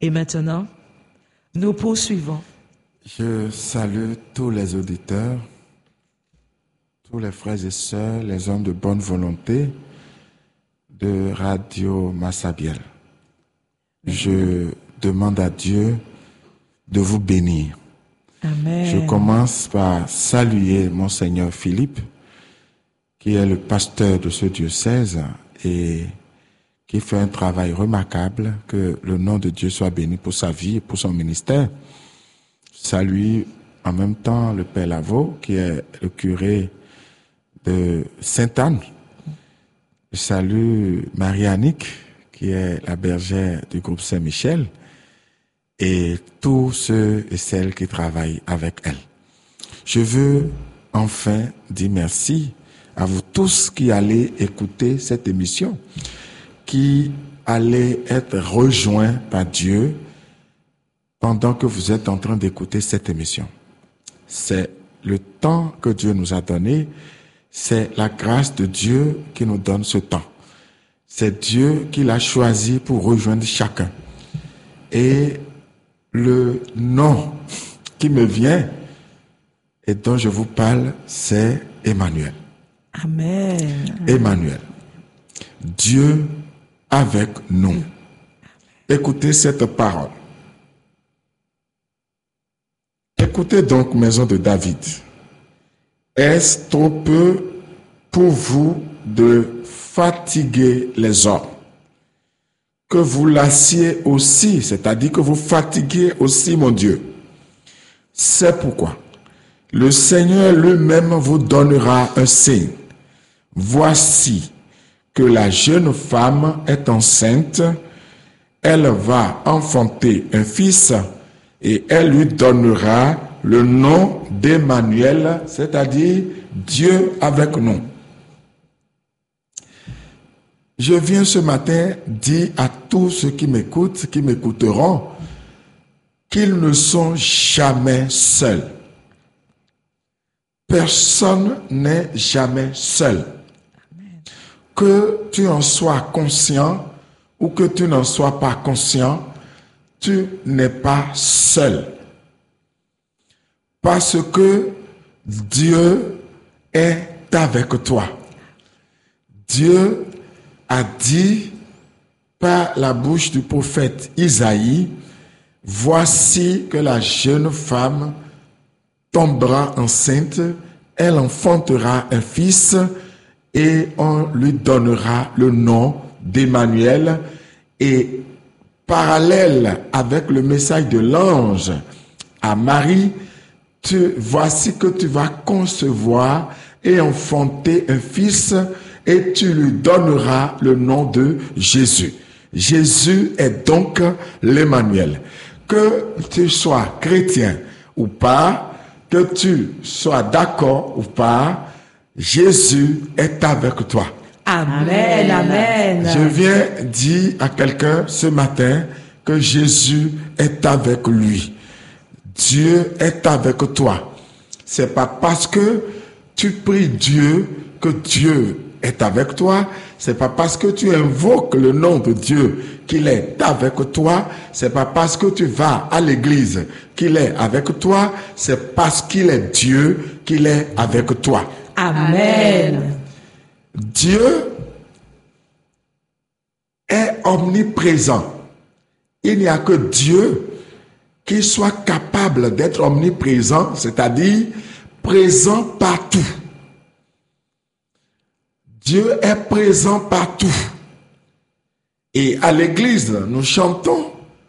Et maintenant, nous poursuivons. Je salue tous les auditeurs, tous les frères et sœurs, les hommes de bonne volonté de Radio Massabielle. Je demande à Dieu de vous bénir. Amen. Je commence par saluer Monseigneur Philippe, qui est le pasteur de ce diocèse et qui fait un travail remarquable. Que le nom de Dieu soit béni pour sa vie et pour son ministère. Je salue en même temps le Père Lavaux, qui est le curé de Sainte-Anne. Je salue Marie-Annick, qui est la bergère du groupe Saint-Michel, et tous ceux et celles qui travaillent avec elle. Je veux enfin dire merci à vous tous qui allez écouter cette émission, qui allez être rejoints par Dieu pendant que vous êtes en train d'écouter cette émission. C'est le temps que Dieu nous a donné, c'est la grâce de Dieu qui nous donne ce temps. C'est Dieu qui l'a choisi pour rejoindre chacun. Et le nom qui me vient et dont je vous parle, c'est Emmanuel. Amen. Emmanuel. Dieu avec nous. Écoutez cette parole. Écoutez donc, maison de David. Est-ce trop peu pour vous de fatiguer les hommes? Que vous lassiez aussi, c'est-à-dire que vous fatiguez aussi mon Dieu. C'est pourquoi le Seigneur lui-même vous donnera un signe. Voici que la jeune femme est enceinte, elle va enfanter un fils et elle lui donnera le nom d'Emmanuel, c'est-à-dire Dieu avec nous. Je viens ce matin dire à tous ceux qui m'écoutent, qui m'écouteront, qu'ils ne sont jamais seuls. Personne n'est jamais seul. Que tu en sois conscient ou que tu n'en sois pas conscient, tu n'es pas seul. Parce que Dieu est avec toi. Dieu a dit par la bouche du prophète Isaïe, voici que la jeune femme tombera enceinte, elle enfantera un fils et on lui donnera le nom d'Emmanuel. Et parallèle avec le message de l'ange à Marie, voici que tu vas concevoir et enfanter un fils et tu lui donneras le nom de Jésus. Jésus est donc l'Emmanuel. Que tu sois chrétien ou pas, que tu sois d'accord ou pas, Jésus est avec toi. Amen, amen. Je viens dire à quelqu'un ce matin que Jésus est avec lui. Dieu est avec toi. C'est pas parce que tu pries Dieu que Dieu est avec toi. C'est pas parce que tu invoques le nom de Dieu qu'il est avec toi. C'est pas parce que tu vas à l'église qu'il est avec toi. C'est parce qu'il est Dieu qu'il est avec toi. Amen. Dieu est omniprésent. Il n'y a que Dieu qui soit capable d'être omniprésent, c'est-à-dire présent partout. Dieu est présent partout. Et à l'église, nous chantons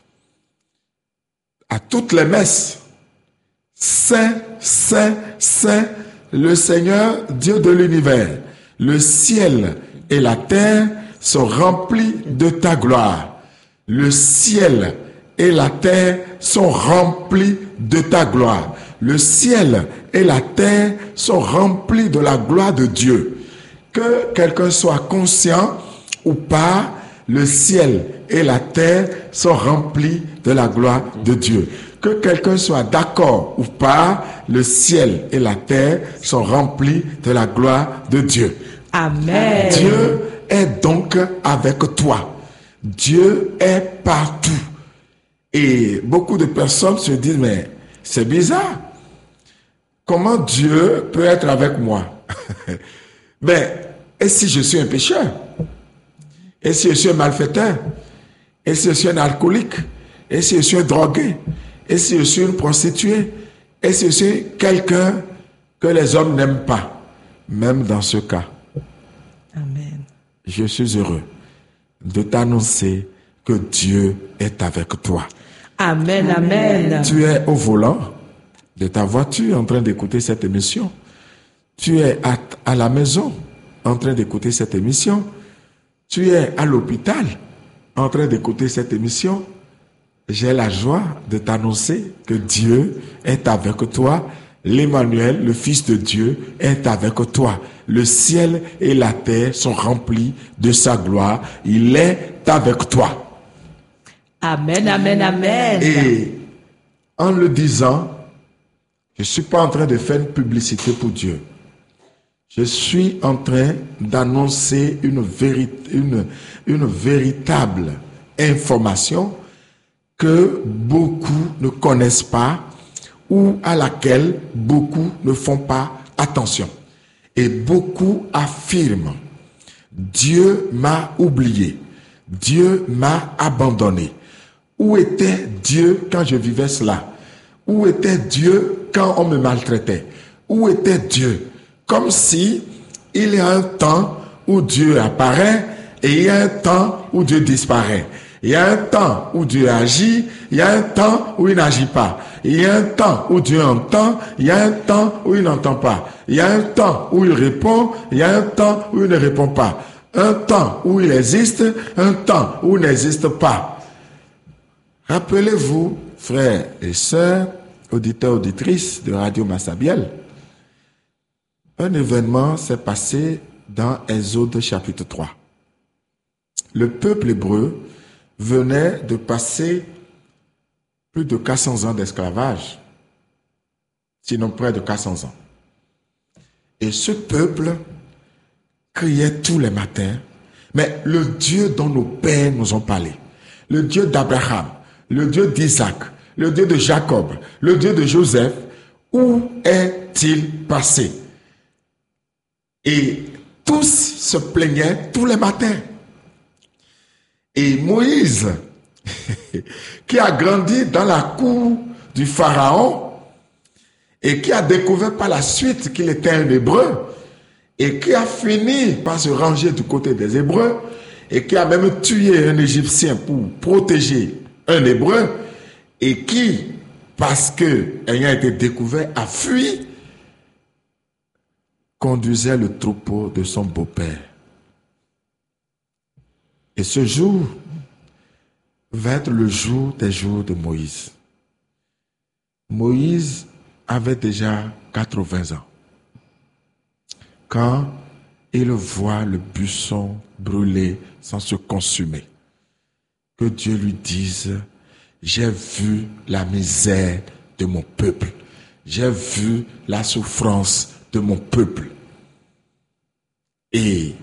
à toutes les messes, Saint, Saint, Saint, le Seigneur, Dieu de l'univers. Le ciel et la terre sont remplis de ta gloire. Le ciel et la terre sont remplis de ta gloire. Le ciel et la terre sont remplis de la gloire de Dieu. Que quelqu'un soit conscient ou pas, le ciel et la terre sont remplis de la gloire de Dieu. Que quelqu'un soit d'accord ou pas, le ciel et la terre sont remplis de la gloire de Dieu. Amen. Dieu est donc avec toi. Dieu est partout. Et beaucoup de personnes se disent, mais c'est bizarre. Comment Dieu peut être avec moi? Mais, et si je suis un pécheur? Et si je suis un malfaiteur? Et si je suis un alcoolique? Et si je suis un drogué? Et si je suis une prostituée? Et si je suis quelqu'un que les hommes n'aiment pas? Même dans ce cas, Amen. je suis heureux de t'annoncer que Dieu est avec toi. Amen. Amen. Tu es au volant de ta voiture en train d'écouter cette émission. Tu es à la maison en train d'écouter cette émission. Tu es à l'hôpital en train d'écouter cette émission. J'ai la joie de t'annoncer que Dieu est avec toi. L'Emmanuel, le Fils de Dieu, est avec toi. Le ciel et la terre sont remplis de sa gloire. Il est avec toi. Amen. Amen. Amen. Et en le disant, je ne suis pas en train de faire une publicité pour Dieu. Je suis en train d'annoncer une véritable information que beaucoup ne connaissent pas ou à laquelle beaucoup ne font pas attention. Et beaucoup affirment, Dieu m'a oublié, Dieu m'a abandonné. Où était Dieu quand je vivais cela? Où était Dieu quand on me maltraitait? Où était Dieu? Comme si il y a un temps où Dieu apparaît et il y a un temps où Dieu disparaît. Il y a un temps où Dieu agit, il y a un temps où il n'agit pas. Il y a un temps où Dieu entend, il y a un temps où il n'entend pas. Il y a un temps où il répond, il y a un temps où il ne répond pas. Un temps où il existe, un temps où il n'existe pas. Rappelez-vous, frères et sœurs, auditeurs, auditrices de Radio Massabielle, un événement s'est passé dans Exode chapitre 3. Le peuple hébreu venait de passer plus de 400 ans d'esclavage, sinon près de 400 ans. Et ce peuple criait tous les matins, mais le Dieu dont nos pères nous ont parlé, le Dieu d'Abraham, le Dieu d'Isaac, le Dieu de Jacob, le Dieu de Joseph, où est-il passé? Et tous se plaignaient tous les matins. Et Moïse, qui a grandi dans la cour du Pharaon et qui a découvert par la suite qu'il était un Hébreu et qui a fini par se ranger du côté des Hébreux et qui a même tué un Égyptien pour protéger un Hébreu et qui, parce que ayant été découvert, a fui, conduisait le troupeau de son beau-père. Et ce jour va être le jour des jours de Moïse. Moïse avait déjà 80 ans quand il voit le buisson brûler sans se consumer. Que Dieu lui dise, j'ai vu la misère de mon peuple, j'ai vu la souffrance de mon peuple. Et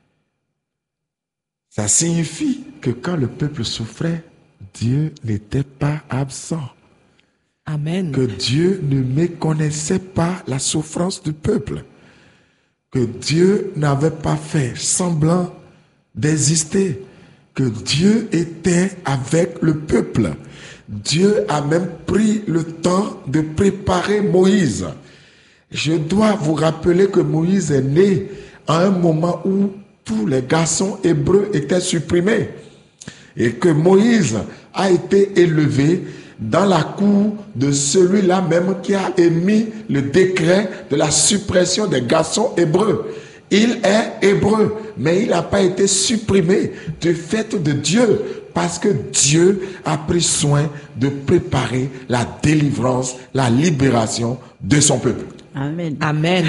ça signifie que quand le peuple souffrait, Dieu n'était pas absent. Amen. Que Dieu ne méconnaissait pas la souffrance du peuple. Que Dieu n'avait pas fait semblant d'exister. Que Dieu était avec le peuple. Dieu a même pris le temps de préparer Moïse. Je dois vous rappeler que Moïse est né à un moment où tous les garçons hébreux étaient supprimés et que Moïse a été élevé dans la cour de celui-là même qui a émis le décret de la suppression des garçons hébreux. Il est hébreu, mais il n'a pas été supprimé du fait de Dieu, parce que Dieu a pris soin de préparer la délivrance, la libération de son peuple. Amen. Amen.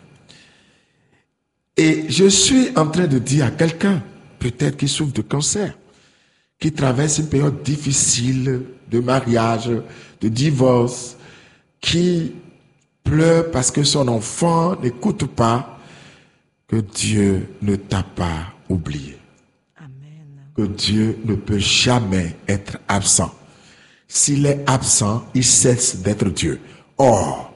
Et je suis en train de dire à quelqu'un, peut-être qui souffre de cancer, qui traverse une période difficile de mariage, de divorce, qui pleure parce que son enfant n'écoute pas, que Dieu ne t'a pas oublié. Amen. Que Dieu ne peut jamais être absent. s'il est absent, il cesse d'être Dieu. Or,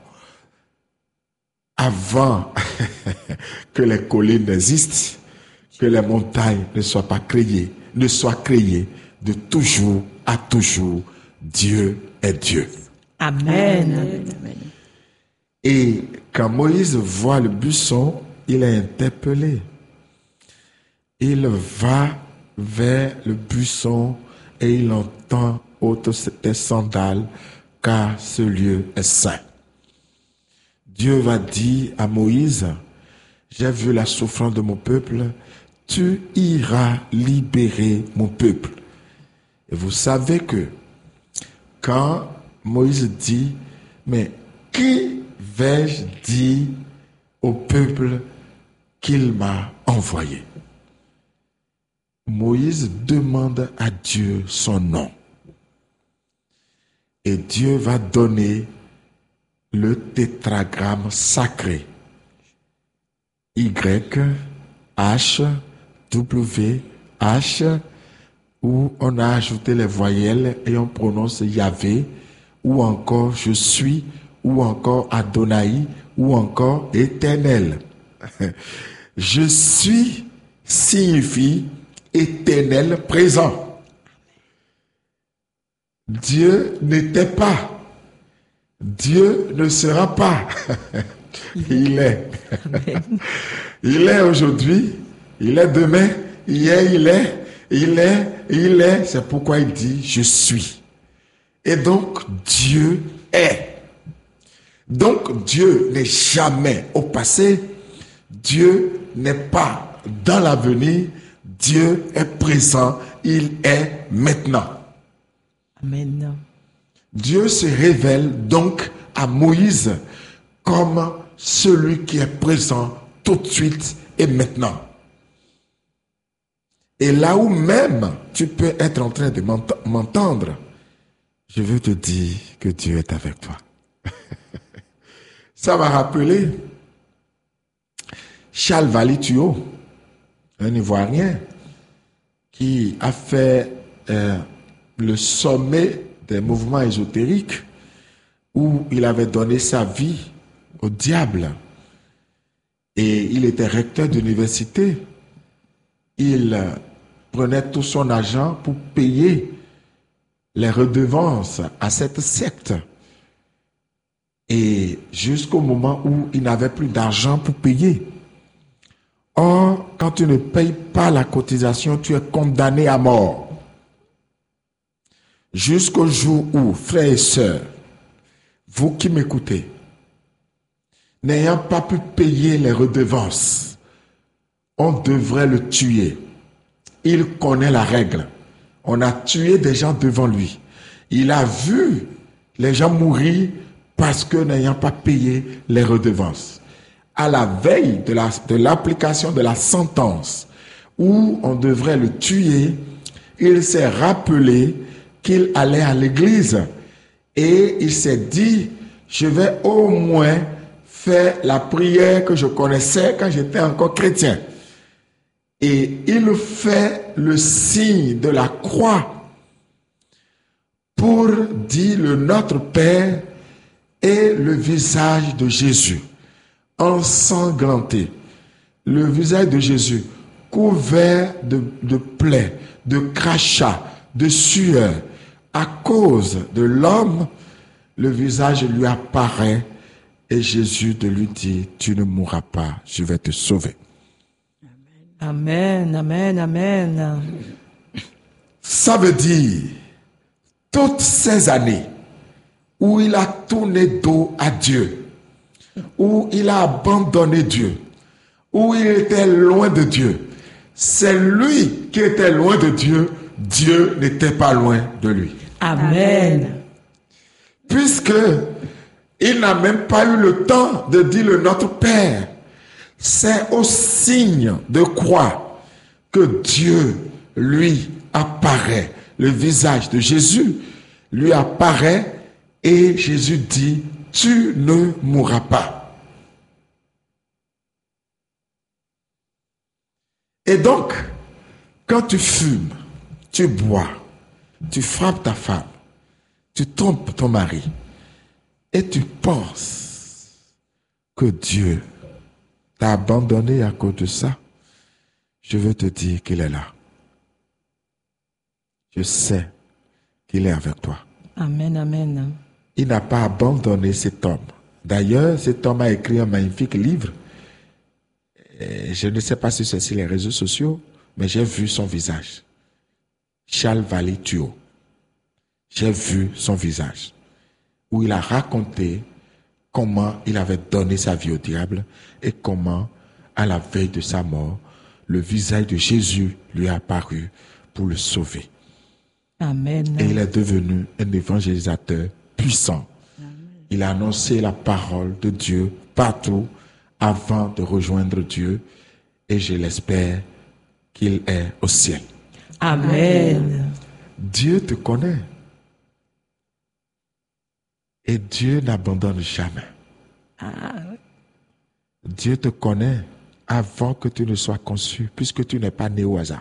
avant que les collines n'existent, que les montagnes ne soient créées, de toujours à toujours, Dieu est Dieu. Amen. Et quand Moïse voit le buisson, il est interpellé. Il va vers le buisson et il entend ôte tes sandales, car ce lieu est saint. Dieu va dire à Moïse, j'ai vu la souffrance de mon peuple, tu iras libérer mon peuple. Et vous savez que quand Moïse dit, mais qui vais-je dire au peuple qu'il m'a envoyé? Moïse demande à Dieu son nom. Et Dieu va donner le tétragramme sacré. Y, H, W, H, où on a ajouté les voyelles et on prononce Yahvé, ou encore je suis, ou encore Adonai, ou encore Éternel. Je suis signifie éternel présent. Dieu n'était pas. Dieu ne sera pas. Il est. Il est aujourd'hui, il est demain, hier il est. C'est pourquoi il dit je suis. Et donc Dieu est. Donc Dieu n'est jamais au passé. Dieu n'est pas dans l'avenir. Dieu est présent. Il est maintenant. Amen. Dieu se révèle donc à Moïse comme celui qui est présent tout de suite et maintenant. Et là où même tu peux être en train de m'entendre, je veux te dire que Dieu est avec toi. Ça m'a rappelé Charles Valituo, un Ivoirien, qui a fait le sommet des mouvements ésotériques où il avait donné sa vie au diable. Et il était recteur d'université. Il prenait tout son argent pour payer les redevances à cette secte. Et jusqu'au moment où il n'avait plus d'argent pour payer. Or, quand tu ne payes pas la cotisation, tu es condamné à mort. Jusqu'au jour où, frères et sœurs, vous qui m'écoutez, n'ayant pas pu payer les redevances, on devrait le tuer. Il connaît la règle. On a tué des gens devant lui. Il a vu les gens mourir parce que n'ayant pas payé les redevances. À la veille de l'application de la sentence où on devrait le tuer, il s'est rappelé qu'il allait à l'église et il s'est dit, je vais au moins faire la prière que je connaissais quand j'étais encore chrétien. Et il fait le signe de la croix pour dire le Notre Père et le visage de Jésus ensanglanté. Le visage de Jésus couvert de plaies, de crachats, de sueur. À cause de l'homme, le visage lui apparaît et Jésus de lui dit, tu ne mourras pas, je vais te sauver. Amen, amen, amen. Ça veut dire, toutes ces années où il a tourné dos à Dieu, où il a abandonné Dieu, où il était loin de Dieu, c'est lui qui était loin de Dieu, Dieu n'était pas loin de lui. Amen. Puisque il n'a même pas eu le temps de dire le Notre Père. C'est au signe de croix que Dieu lui apparaît. Le visage de Jésus lui apparaît et Jésus dit, tu ne mourras pas. Et donc, quand tu fumes, tu bois, tu frappes ta femme, tu trompes ton mari et tu penses que Dieu t'a abandonné à cause de ça, je veux te dire qu'il est là. Je sais qu'il est avec toi. Amen, amen. Il n'a pas abandonné cet homme. D'ailleurs, cet homme a écrit un magnifique livre. Et je ne sais pas si c'est sur les réseaux sociaux, mais j'ai vu son visage. Charles Vallée-Thuot. J'ai vu son visage. Où il a raconté comment il avait donné sa vie au diable et comment, à la veille de sa mort, le visage de Jésus lui a apparu pour le sauver. Amen. Et il est devenu un évangélisateur puissant. Il a annoncé la parole de Dieu partout avant de rejoindre Dieu. Et je l'espère qu'il est au ciel. Amen. Dieu te connaît. Et Dieu n'abandonne jamais. Dieu te connaît avant que tu ne sois conçu, puisque tu n'es pas né au hasard.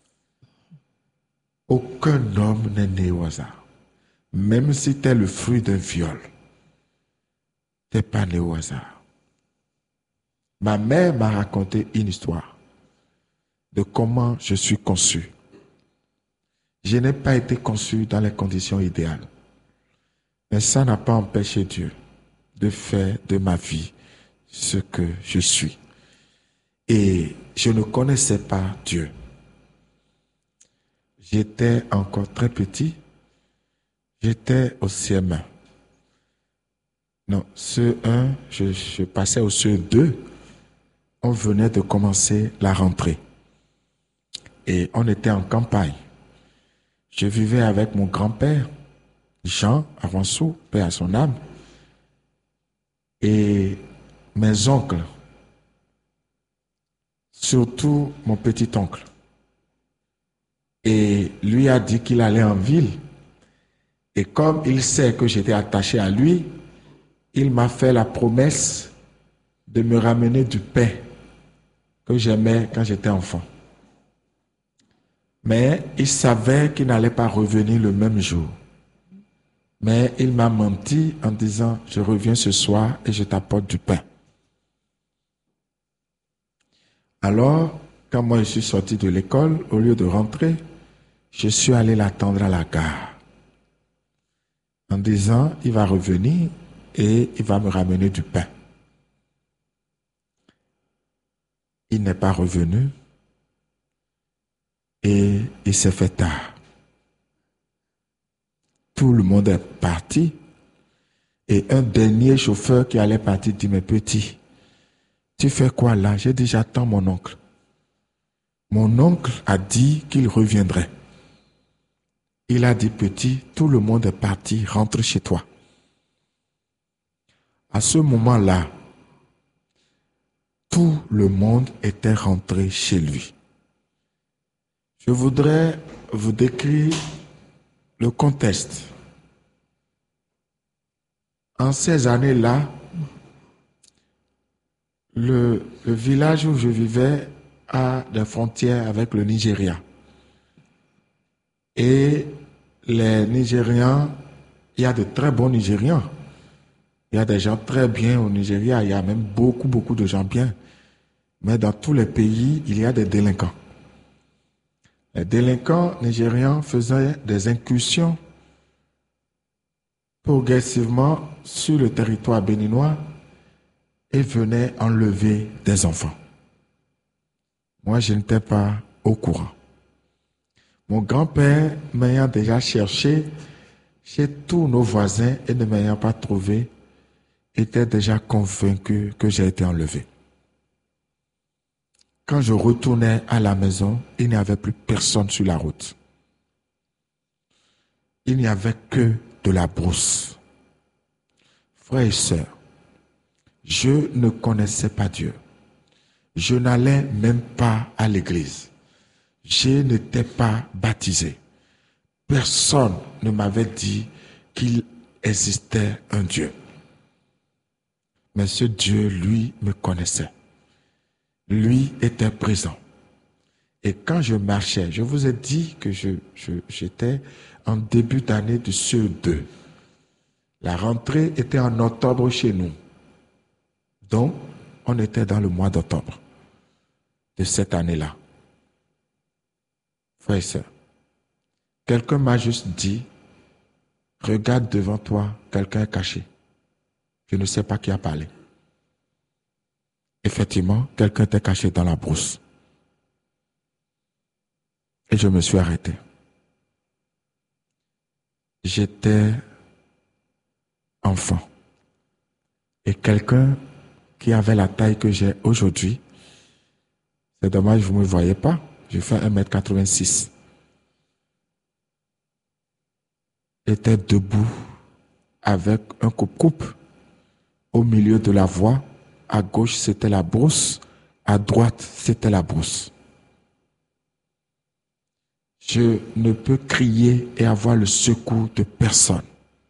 Aucun homme n'est né au hasard. Même si tu es le fruit d'un viol, tu n'es pas né au hasard. Ma mère m'a raconté une histoire de comment je suis conçu. Je n'ai pas été conçu dans les conditions idéales. Mais ça n'a pas empêché Dieu de faire de ma vie ce que je suis. Et je ne connaissais pas Dieu. J'étais encore très petit. J'étais au CM1. Non, CE1, je passais au CE2. On venait de commencer la rentrée. Et on était en campagne. Je vivais avec mon grand-père, Jean Avançou, paix à son âme, et mes oncles, surtout mon petit-oncle. Et lui a dit qu'il allait en ville. Et comme il sait que j'étais attaché à lui, il m'a fait la promesse de me ramener du pain que j'aimais quand j'étais enfant. Mais il savait qu'il n'allait pas revenir le même jour. Mais il m'a menti en disant, je reviens ce soir et je t'apporte du pain. Alors, quand moi je suis sorti de l'école, au lieu de rentrer, je suis allé l'attendre à la gare. En disant, il va revenir et il va me ramener du pain. Il n'est pas revenu et il s'est fait tard. Tout le monde est parti et un dernier chauffeur qui allait partir dit, mais petit, tu fais quoi là? J'ai dit, j'attends mon oncle. Mon oncle a dit qu'il reviendrait. Il a dit, petit, tout le monde est parti, rentre chez toi. À ce moment-là, tout le monde était rentré chez lui. Je voudrais vous décrire le contexte. En ces années-là, le village où je vivais a des frontières avec le Nigeria. Et les Nigérians, il y a de très bons Nigérians. Il y a des gens très bien au Nigeria, il y a même beaucoup de gens bien. Mais dans tous les pays, il y a des délinquants. Les délinquants nigérians faisaient des incursions progressivement sur le territoire béninois et venaient enlever des enfants. Moi, je n'étais pas au courant. Mon grand-père, m'ayant déjà cherché chez tous nos voisins et ne m'ayant pas trouvé, était déjà convaincu que j'ai été enlevé. Quand je retournais à la maison, il n'y avait plus personne sur la route. Il n'y avait que de la brousse. Frères et sœurs, je ne connaissais pas Dieu. Je n'allais même pas à l'église. Je n'étais pas baptisé. Personne ne m'avait dit qu'il existait un Dieu. Mais ce Dieu, lui, me connaissait. Lui était présent. Et quand je marchais, je vous ai dit que j'étais en début d'année de CE2. La rentrée était en octobre chez nous. Donc, on était dans le mois d'octobre de cette année-là. Frères et sœurs, quelqu'un m'a juste dit, regarde devant toi, quelqu'un est caché. Je ne sais pas qui a parlé. Effectivement, quelqu'un était caché dans la brousse. Et je me suis arrêté. J'étais enfant. Et quelqu'un qui avait la taille que j'ai aujourd'hui, c'est dommage, vous ne me voyez pas, je fais 1m86, était debout avec un coupe-coupe au milieu de la voie. À gauche, c'était la brousse. À droite, c'était la brousse. Je ne peux crier et avoir le secours de personne.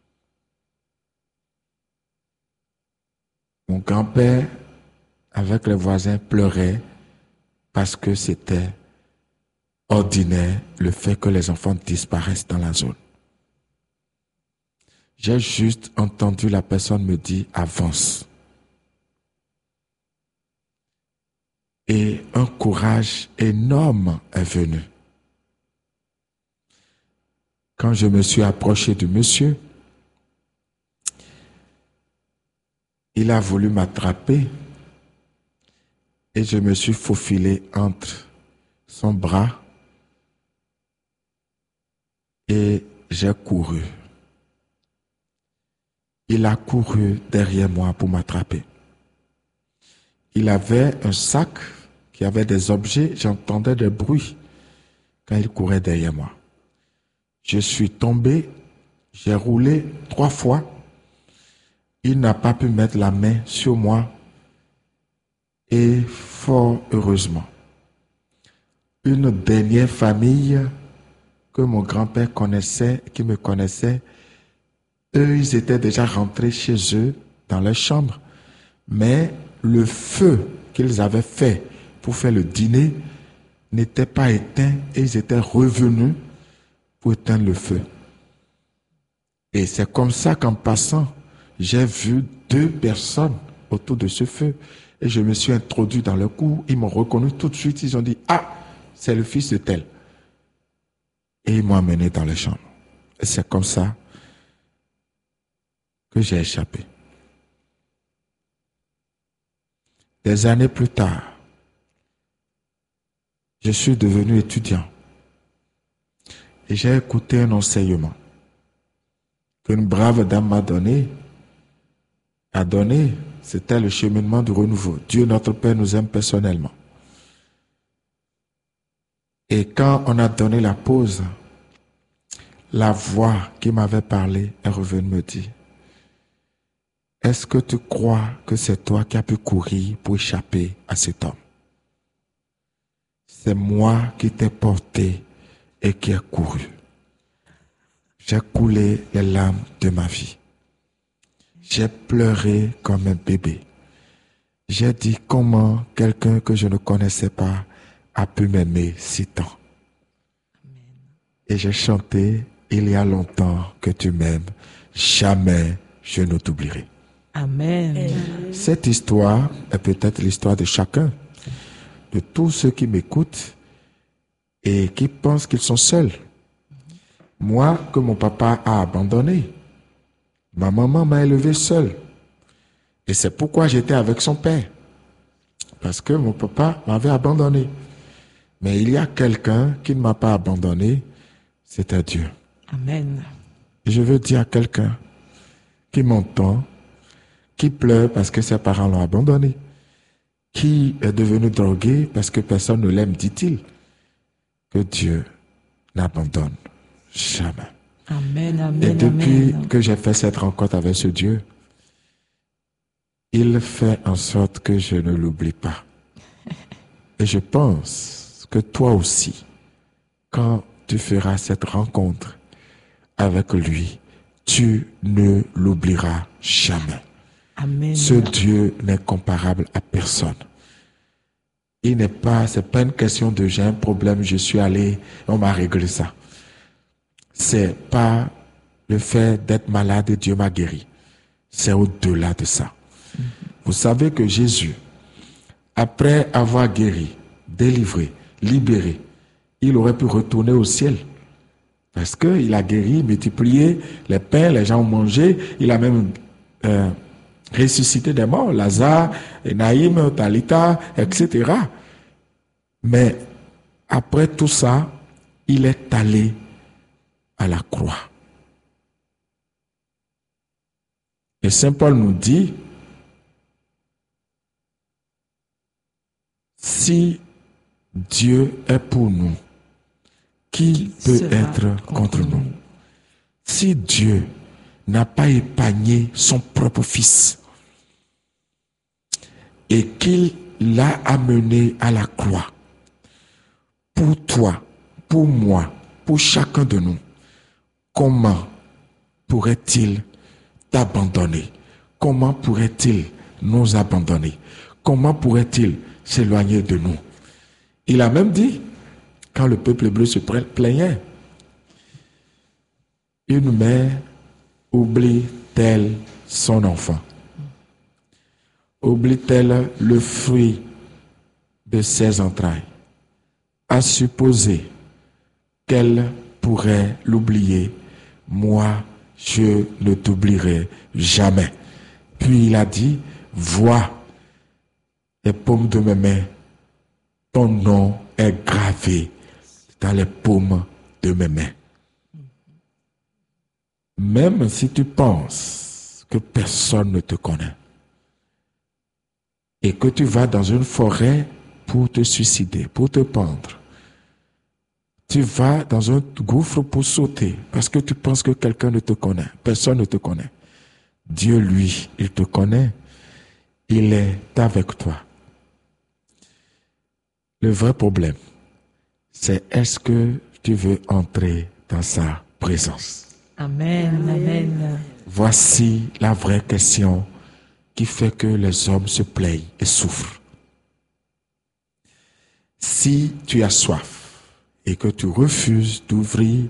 Mon grand-père, avec les voisins, pleurait parce que c'était ordinaire le fait que les enfants disparaissent dans la zone. J'ai juste entendu la personne me dire « avance ». Et un courage énorme est venu. Quand je me suis approché du monsieur, il a voulu m'attraper et je me suis faufilé entre son bras et j'ai couru. Il a couru derrière moi pour m'attraper. Il avait un sac qui avait des objets, j'entendais des bruits quand il courait derrière moi. Je suis tombé, j'ai roulé 3 fois. Il n'a pas pu mettre la main sur moi et fort heureusement, une dernière famille que mon grand-père connaissait, qui me connaissait, eux, ils étaient déjà rentrés chez eux dans leur chambre, mais le feu qu'ils avaient fait pour faire le dîner n'était pas éteint et ils étaient revenus pour éteindre le feu. Et c'est comme ça qu'en passant, j'ai vu 2 personnes autour de ce feu et je me suis introduit dans le cours. Ils m'ont reconnu tout de suite. Ils ont dit « Ah, c'est le fils de tel ». Et ils m'ont amené dans les chambres. Et c'est comme ça que j'ai échappé. Des années plus tard, je suis devenu étudiant et j'ai écouté un enseignement qu'une brave dame m'a donné. C'était le cheminement du renouveau. Dieu notre Père nous aime personnellement. Et quand on a donné la pause, la voix qui m'avait parlé est revenue me dire « Est-ce que tu crois que c'est toi qui as pu courir pour échapper à cet homme? C'est moi qui t'ai porté et qui ai couru. J'ai coulé les larmes de ma vie. J'ai pleuré comme un bébé. J'ai dit comment quelqu'un que je ne connaissais pas a pu m'aimer si tant. Et j'ai chanté « Il y a longtemps que tu m'aimes, jamais je ne t'oublierai ». Amen. Cette histoire est peut-être l'histoire de chacun, de tous ceux qui m'écoutent et qui pensent qu'ils sont seuls. Moi, que mon papa a abandonné, ma maman m'a élevé seul. Et c'est pourquoi j'étais avec son père. Parce que mon papa m'avait abandonné. Mais il y a quelqu'un qui ne m'a pas abandonné, c'était Dieu. Amen. Et je veux dire à quelqu'un qui m'entend, qui pleure parce que ses parents l'ont abandonné, qui est devenu drogué parce que personne ne l'aime, dit-il, que Dieu n'abandonne jamais. Amen, amen, Et depuis amen. que j'ai fait cette rencontre avec ce Dieu, il fait en sorte que je ne l'oublie pas. Et je pense que toi aussi, quand tu feras cette rencontre avec lui, tu ne l'oublieras jamais. Amen. Ce Dieu n'est comparable à personne. C'est pas une question de j'ai un problème, je suis allé, on m'a réglé ça. C'est pas le fait d'être malade et Dieu m'a guéri. C'est au-delà de ça. Vous savez que Jésus, après avoir guéri, délivré, libéré, il aurait pu retourner au ciel. Parce qu'il a guéri, multiplié les pains, les gens ont mangé. Il a même ressuscité des morts, Lazare, Naïm, Talita, etc. Mais après tout ça, il est allé à la croix. Et Saint Paul nous dit, si Dieu est pour nous, qui peut être contre nous? Si Dieu n'a pas épargné son propre Fils et qu'il l'a amené à la croix, pour toi, pour moi, pour chacun de nous, comment pourrait-il t'abandonner? Comment pourrait-il nous abandonner? Comment pourrait-il s'éloigner de nous? Il a même dit, quand le peuple hébreu se plaignait, une mère oublie-t-elle son enfant? Oublie-t-elle le fruit de ses entrailles? À supposer qu'elle pourrait l'oublier, moi, je ne t'oublierai jamais. Puis il a dit, vois les paumes de mes mains, ton nom est gravé dans les paumes de mes mains. Même si tu penses que personne ne te connaît et que tu vas dans une forêt pour te suicider, pour te pendre, tu vas dans un gouffre pour sauter parce que tu penses que quelqu'un ne te connaît, personne ne te connaît. Dieu, lui, il te connaît, il est avec toi. Le vrai problème, c'est est-ce que tu veux entrer dans sa présence? Amen, amen. Voici la vraie question qui fait que les hommes se plaignent et souffrent. Si tu as soif et que tu refuses d'ouvrir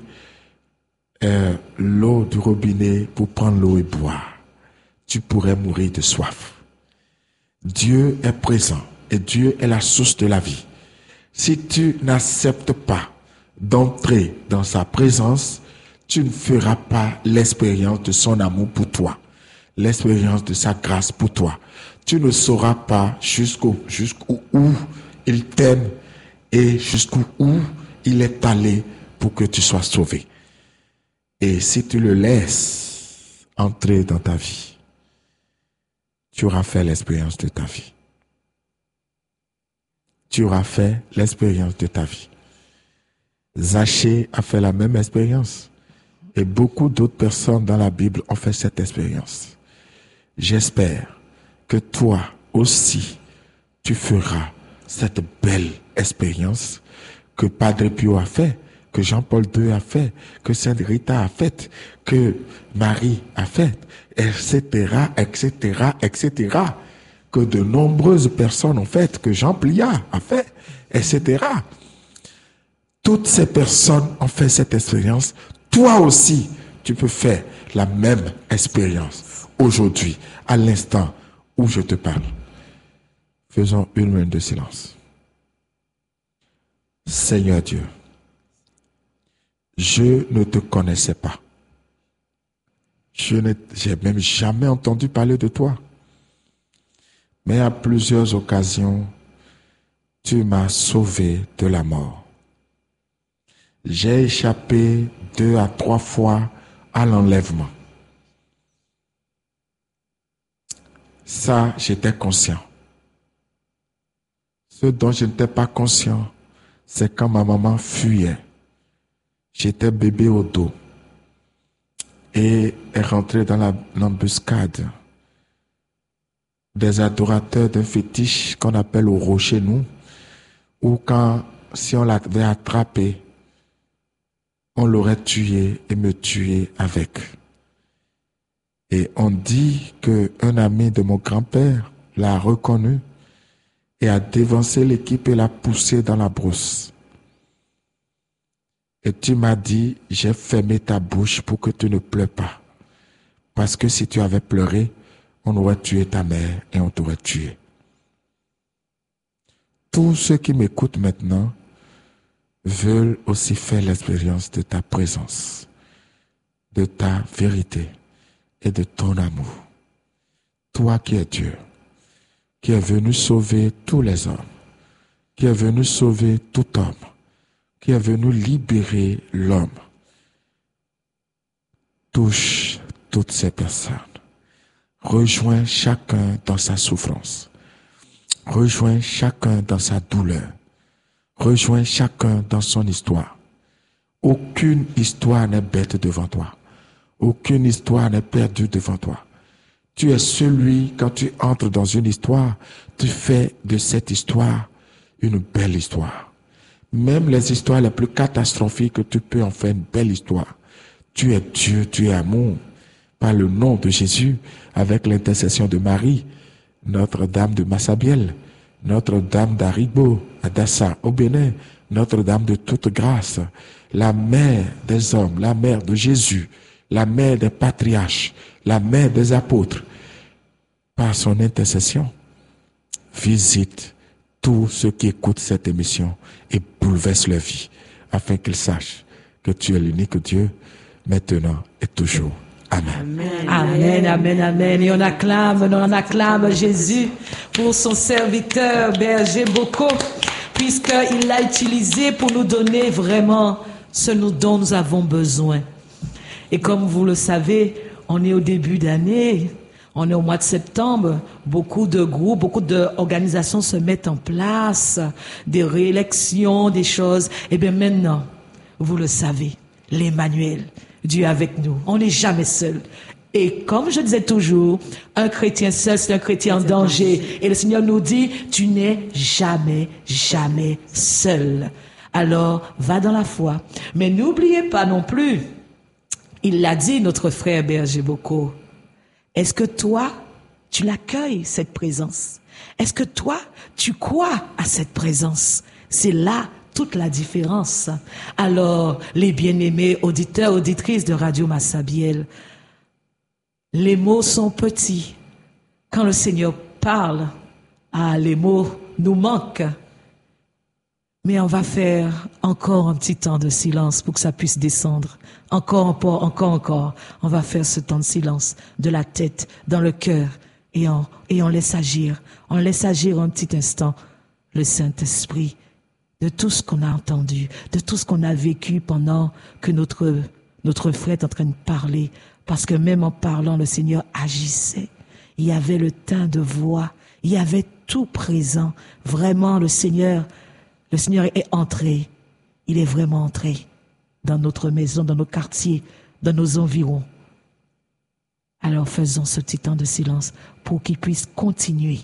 l'eau du robinet pour prendre l'eau et boire, tu pourrais mourir de soif. Dieu est présent et Dieu est la source de la vie. Si tu n'acceptes pas d'entrer dans sa présence, tu ne feras pas l'expérience de son amour pour toi, l'expérience de sa grâce pour toi. Tu ne sauras pas jusqu'où il t'aime et jusqu'où il est allé pour que tu sois sauvé. Et si tu le laisses entrer dans ta vie, tu auras fait l'expérience de ta vie. Tu auras fait l'expérience de ta vie. Zachée a fait la même expérience. Et beaucoup d'autres personnes dans la Bible ont fait cette expérience. J'espère que toi aussi, tu feras cette belle expérience que Padre Pio a fait, que Jean-Paul II a fait, que Sainte Rita a fait, que Marie a fait, etc., etc., etc., que de nombreuses personnes ont fait, que Jean Pliat a fait, etc. Toutes ces personnes ont fait cette expérience. Toi aussi, tu peux faire la même expérience aujourd'hui, à l'instant où je te parle. Faisons une minute de silence. Seigneur Dieu, je ne te connaissais pas. J'ai même jamais entendu parler de toi. Mais à plusieurs occasions, tu m'as sauvé de la mort. J'ai échappé 2 à 3 fois à l'enlèvement. Ça, j'étais conscient. Ce dont je n'étais pas conscient, c'est quand ma maman fuyait. J'étais bébé au dos et est rentrée dans l'embuscade des adorateurs d'un fétiche qu'on appelle au rocher nous, ou si on l'avait attrapé, on l'aurait tué et me tuer avec. Et on dit qu'un ami de mon grand-père l'a reconnu et a dévancé l'équipe et l'a poussé dans la brousse. Et tu m'as dit, j'ai fermé ta bouche pour que tu ne pleures pas. Parce que si tu avais pleuré, on aurait tué ta mère et on t'aurait tué. Tous ceux qui m'écoutent maintenant veulent aussi faire l'expérience de ta présence, de ta vérité et de ton amour. Toi qui es Dieu, qui es venu sauver tous les hommes, qui est venu sauver tout homme, qui est venu libérer l'homme. Touche toutes ces personnes. Rejoins chacun dans sa souffrance. Rejoins chacun dans sa douleur. Rejoins chacun dans son histoire. Aucune histoire n'est bête devant toi. Aucune histoire n'est perdue devant toi. Tu es celui, quand tu entres dans une histoire, tu fais de cette histoire une belle histoire. Même les histoires les plus catastrophiques, tu peux en faire une belle histoire. Tu es Dieu, tu es amour. Par le nom de Jésus, avec l'intercession de Marie, Notre-Dame de Massabielle, Notre-Dame d'Aribo, à Dassa, au Bénin, Notre-Dame de toute grâce, la mère des hommes, la mère de Jésus, la mère des patriarches, la mère des apôtres, par son intercession, visite tous ceux qui écoutent cette émission et bouleverse leur vie, afin qu'ils sachent que tu es l'unique Dieu, maintenant et toujours. Amen. Amen, amen, amen. Et on acclame Jésus pour son serviteur, Berger Boko, puisqu'il l'a utilisé pour nous donner vraiment ce dont nous avons besoin. Et comme vous le savez, on est au début d'année, on est au mois de septembre, beaucoup de groupes, beaucoup d'organisations se mettent en place, des réélections, des choses. Et bien maintenant, vous le savez, l'Emmanuel, Dieu est avec nous. On n'est jamais seul. Et comme je disais toujours, un chrétien seul, c'est un chrétien en danger. Et le Seigneur nous dit, tu n'es jamais, jamais seul. Alors, va dans la foi. Mais n'oubliez pas non plus, il l'a dit, notre frère Berger Boko, est-ce que toi, tu l'accueilles, cette présence? Est-ce que toi, tu crois à cette présence? C'est là toute la différence. Alors, les bien-aimés auditeurs, auditrices de Radio Massabielle, les mots sont petits. Quand le Seigneur parle, les mots nous manquent. Mais on va faire encore un petit temps de silence pour que ça puisse descendre. Encore. On va faire ce temps de silence de la tête, dans le cœur, et on laisse agir. On laisse agir un petit instant le Saint-Esprit de tout ce qu'on a entendu, de tout ce qu'on a vécu pendant que notre frère est en train de parler. Parce que même en parlant, le Seigneur agissait. Il y avait le teint de voix. Il y avait tout présent. Vraiment, le Seigneur est entré. Il est vraiment entré dans notre maison, dans nos quartiers, dans nos environs. Alors faisons ce petit temps de silence pour qu'il puisse continuer.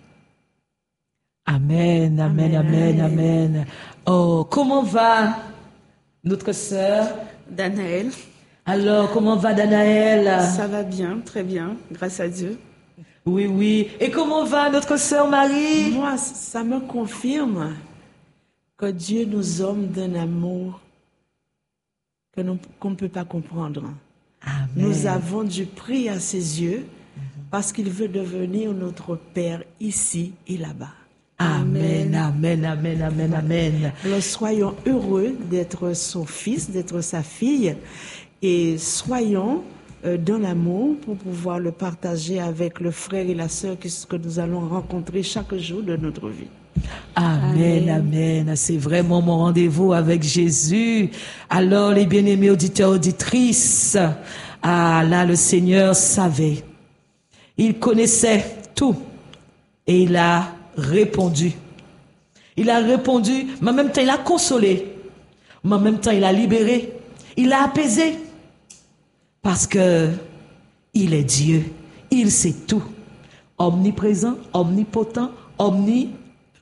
Amen, amen, amen, amen. Oh, comment va notre sœur Danaël? Alors, comment va Danaël? Ça va bien, très bien, grâce à Dieu. Oui. Et comment va notre sœur Marie? Moi, ça me confirme que Dieu nous aime d'un amour qu'on ne peut pas comprendre. Amen. Nous avons du prix à ses yeux parce qu'il veut devenir notre Père ici et là-bas. Amen, amen, amen, amen, amen. Alors, soyons heureux d'être son fils, d'être sa fille, et soyons dans l'amour pour pouvoir le partager avec le frère et la sœur que nous allons rencontrer chaque jour de notre vie. Amen, amen. C'est vraiment mon rendez-vous avec Jésus. Alors, les bien-aimés auditeurs, auditrices, là, le Seigneur savait. Il connaissait tout. Et il a répondu. Il a répondu, mais en même temps, il a consolé. Mais en même temps, il a libéré. Il a apaisé. Parce que il est Dieu. Il sait tout. Omniprésent, omnipotent, omniscient.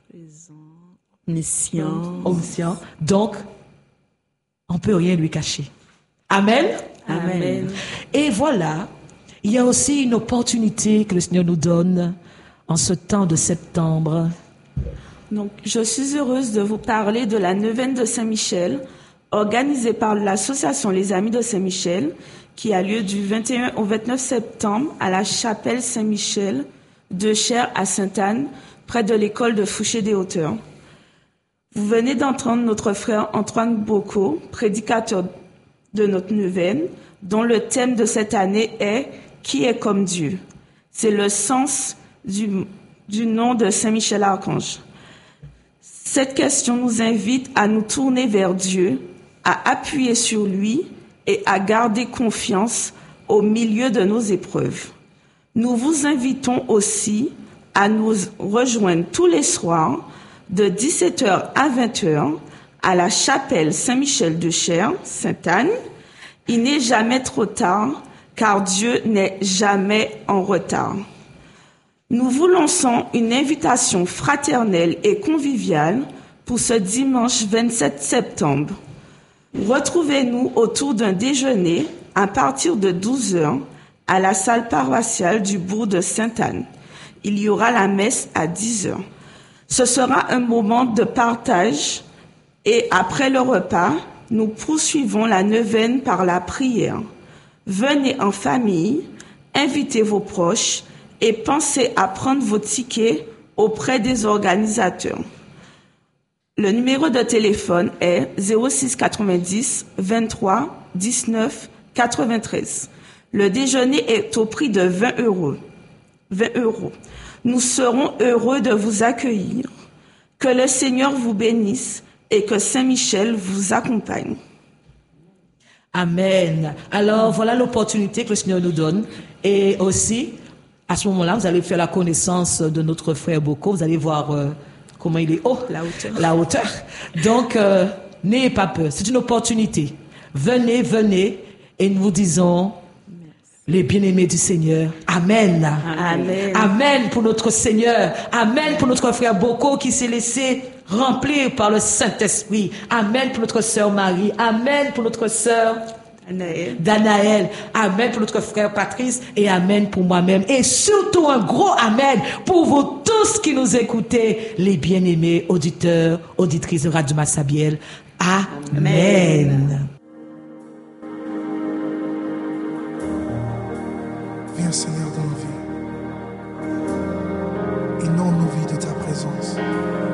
Donc, on ne peut rien lui cacher. Amen. Amen. Et voilà, il y a aussi une opportunité que le Seigneur nous donne en ce temps de septembre. Donc, je suis heureuse de vous parler de la neuvaine de Saint-Michel organisé par l'association Les Amis de Saint-Michel, qui a lieu du 21 au 29 septembre à la chapelle Saint-Michel de Cher à Sainte-Anne, près de l'école de Fouché-des-Hauteurs. Vous venez d'entendre notre frère Antoine Bocco, prédicateur de notre neuvaine, dont le thème de cette année est « Qui est comme Dieu ?» C'est le sens du nom de Saint-Michel-Archange. Cette question nous invite à nous tourner vers Dieu, à appuyer sur lui et à garder confiance au milieu de nos épreuves. Nous vous invitons aussi à nous rejoindre tous les soirs de 17h à 20h à la chapelle Saint-Michel de Cher, Sainte-Anne. Il n'est jamais trop tard, car Dieu n'est jamais en retard. Nous vous lançons une invitation fraternelle et conviviale pour ce dimanche 27 septembre. Retrouvez-nous autour d'un déjeuner à partir de 12h à la salle paroissiale du bourg de Sainte-Anne. Il y aura la messe à 10h. Ce sera un moment de partage et après le repas, nous poursuivons la neuvaine par la prière. Venez en famille, invitez vos proches et pensez à prendre vos tickets auprès des organisateurs. Le numéro de téléphone est 06 90 23 19 93. Le déjeuner est au prix de 20 €. Nous serons heureux de vous accueillir. Que le Seigneur vous bénisse et que Saint-Michel vous accompagne. Amen. Alors, voilà l'opportunité que le Seigneur nous donne. Et aussi, à ce moment-là, vous allez faire la connaissance de notre frère Bocco. Vous allez voir comment il est haut. La hauteur. Donc, n'ayez pas peur. C'est une opportunité. Venez, venez. Et nous vous disons, les bien-aimés du Seigneur. Amen. Amen. Amen pour notre Seigneur. Amen pour notre frère Bocco qui s'est laissé remplir par le Saint-Esprit. Amen pour notre sœur Marie. Amen pour notre sœur Danaël. Amen pour notre frère Patrice. Et amen pour moi-même. Et surtout un gros amen pour vous tous qui nous écoutez, les bien-aimés auditeurs, auditrices de Radio Massabielle. Amen. Viens Seigneur dans nos vies.